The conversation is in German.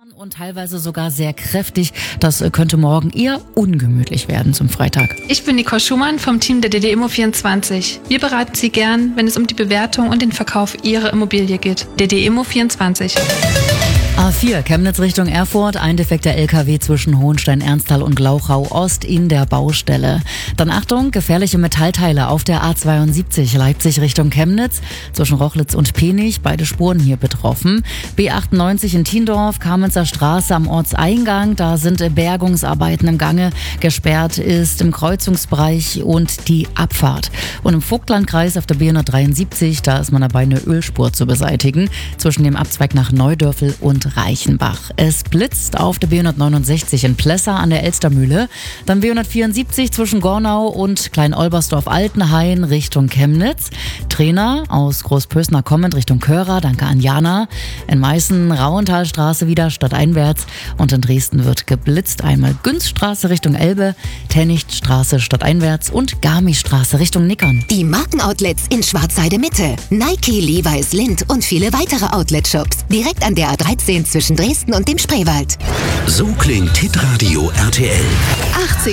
Und teilweise sogar sehr kräftig. Das könnte morgen eher ungemütlich werden zum Freitag. Ich bin Nicole Schumann vom Team der DD Immo24. Wir beraten Sie gern, wenn es um die Bewertung und den Verkauf Ihrer Immobilie geht. DD Immo24. A4 Chemnitz Richtung Erfurt, ein defekter LKW zwischen Hohenstein, Ernsthal und Glauchau Ost in der Baustelle. Dann Achtung, gefährliche Metallteile auf der A72 Leipzig Richtung Chemnitz, zwischen Rochlitz und Penich, beide Spuren hier betroffen. B98 in Tiendorf, Kamenzer Straße am Ortseingang, da sind Bergungsarbeiten im Gange. Gesperrt ist im Kreuzungsbereich und die Abfahrt. Und im Vogtlandkreis auf der B173, da ist man dabei, eine Ölspur zu beseitigen, zwischen dem Abzweig nach Neudörfel und Reichenbach. Es blitzt auf der B169 in Plessa an der Elstermühle, dann B174 zwischen Gornau und Klein-Olbersdorf-Altenhain Richtung Chemnitz. Trainer aus Großpösner kommend Richtung Körer, danke an Jana. In Meißen Rauenthalstraße wieder stadteinwärts und in Dresden wird geblitzt. Einmal Günzstraße Richtung Elbe, Tennichtstraße stadteinwärts und Garmistraße Richtung Nickern. Die Markenoutlets in Schwarzheide Mitte, Nike, Levi's, Lindt und viele weitere Outlet-Shops direkt an der A13 zwischen Dresden und dem Spreewald. So klingt Hitradio RTL. 80